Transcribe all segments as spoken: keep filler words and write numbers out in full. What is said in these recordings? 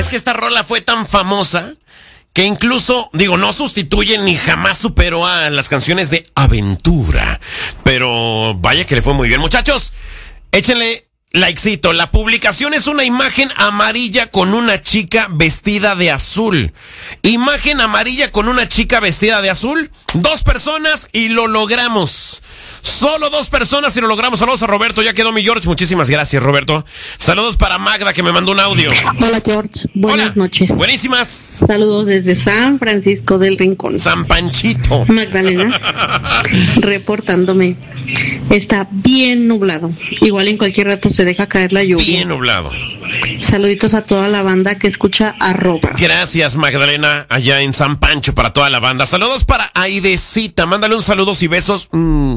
Es que esta rola fue tan famosa que incluso, digo, no sustituye ni jamás superó a las canciones de Aventura. Pero vaya que le fue muy bien. Muchachos, échenle likecito. La publicación es una imagen amarilla con una chica vestida de azul. Imagen amarilla con una chica vestida de azul. Dos personas y lo logramos. Solo dos personas y lo logramos. Saludos a Roberto, ya quedó mi George. Muchísimas gracias, Roberto. Saludos para Magda, que me mandó un audio. Hola, George. Buenas Hola. noches. Buenísimas. Saludos desde San Francisco del Rincón. San Panchito. Magdalena, reportándome. Está bien nublado. Igual en cualquier rato se deja caer la lluvia. Bien nublado. Saluditos a toda la banda que escucha arroba. Gracias, Magdalena, allá en San Pancho, para toda la banda. Saludos para Aidecita. Mándale un saludos y besos. Mm.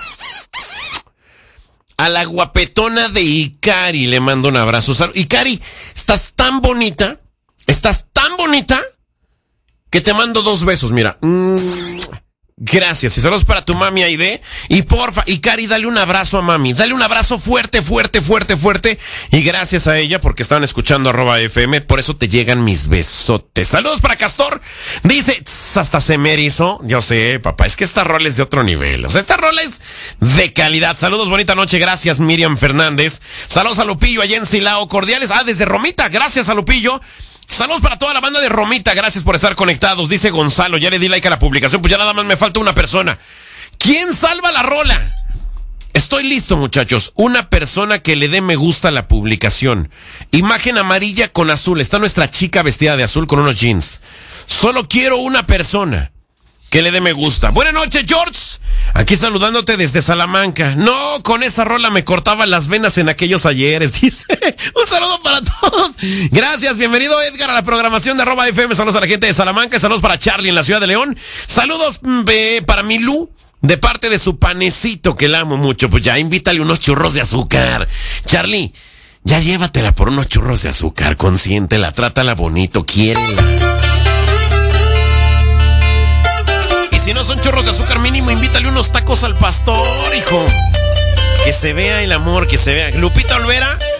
A la guapetona de Ikari le mando un abrazo. Ikari, estás tan bonita, estás tan bonita, que te mando dos besos, mira. Mm. Gracias, y saludos para tu mami Aide. Y porfa, Ikari, dale un abrazo a mami. Dale un abrazo fuerte, fuerte, fuerte, fuerte. Y gracias a ella porque estaban escuchando arroba F M. Por eso te llegan mis besotes. Saludos para Castor. Dice, hasta se me erizó. Yo sé, papá, es que esta rola es de otro nivel. O sea, esta rola es de calidad. Saludos, bonita noche. Gracias, Miriam Fernández. Saludos a Lupillo allá en Silao. Cordiales. Ah, desde Romita. Gracias a Lupillo. Saludos para toda la banda de Romita, gracias por estar conectados. Dice Gonzalo, ya le di like a la publicación, pues ya nada más me falta una persona. ¿Quién salva la rola? Estoy listo, muchachos. Una persona que le dé me gusta a la publicación. Imagen amarilla con azul. Está nuestra chica vestida de azul con unos jeans. Solo quiero una persona que le dé me gusta. Buenas noches, George. Aquí saludándote desde Salamanca. No, con esa rola me cortaba las venas en aquellos ayeres, dice. Un saludo para todos. Gracias, bienvenido Edgar a la programación de arroba F M. Saludos a la gente de Salamanca. Saludos para Charlie en la ciudad de León. Saludos eh, para Milú, de parte de su panecito, que la amo mucho. Pues ya invítale unos churros de azúcar. Charlie, ya llévatela por unos churros de azúcar. Consiéntela, trátala bonito, quiérela. Si no son churros de azúcar, mínimo invítale unos tacos al pastor, hijo. Que se vea el amor, que se vea. Lupita Olvera,